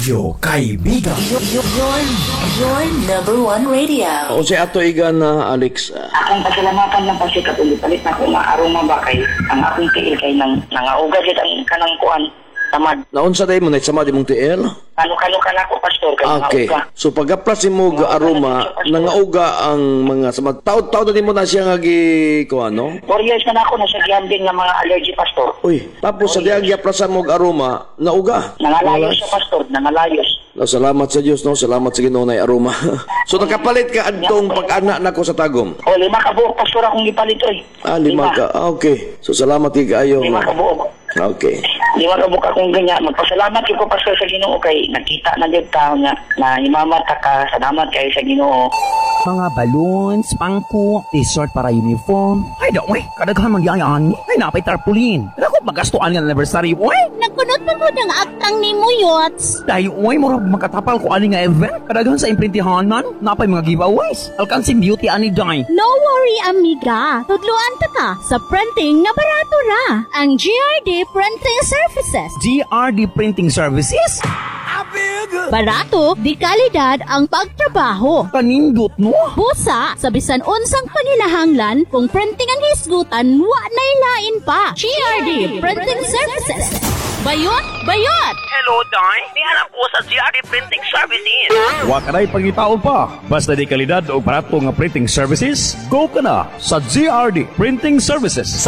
Radyo Kaibigan. Your number one radio. O si Ato Igan na Alex. Akong pasalamatan lang pa siya katulad palit na kung maaroma ba kay ang akong tiil kay nangauga siya ang kanang kuan tamad. Naunsa day mo na sama di mong TL? Kano ka na ko pastor kay Okay. nangauga. So pagaplas mo ga aroma nangauga ang mga sama taud-taud na mo na siya nga gi kuan no? 4 years na ako nasa din ng mga allergy pastor. Uy, tapos sa diag yaplasan mo aroma nauga. Nangalayos siya pastor, nangalayos. No, salamat sa Dios no, salamat sa Ginoo na aroma. So nakapalit ka adtong pag-ana nako sa tagom. O 5 ka buok pastor akong gipalit oy. 5 ka. Ah, okay. So salamat kayo. 5 ka buok. Okay. 5 ka buok akong ganyan. Magpasalamat ko pastor sa Ginoo kay nakita na jud ta nga na imamata ka. Salamat kay sa Ginoo. Mga balloons, pangko, t-shirt para uniform. Ay, daw, kadaghan man yayaan. Ay, napay tarpaulin. Ako, magastuan nga anniversary, oy. Nagkunot pa ko ng aktang ni mo, Yots. Dahil, oy, mura makatapal ko ani nga event. Kadaghan sa imprintihanan, napay mga giveaways. Alkansing beauty ani day. No worry, amiga. Tudluan ta ka sa printing nga barato ra. Ang GRD Printing Services. GRD Printing Services? Barato, di kalidad ang pagtrabaho. Kanindot, no? Busa, sa bisan unsang panginahanglan, kung printing ang hisgutan, wa na'y lain pa. GRD Printing Services. Bayot! Bayot! Hello, Day. Nihanap ko sa GRD Printing Services. Wa ka na'y pangitaon pa. Basta di kalidad o barato nga printing services, go ka na sa GRD Printing Services.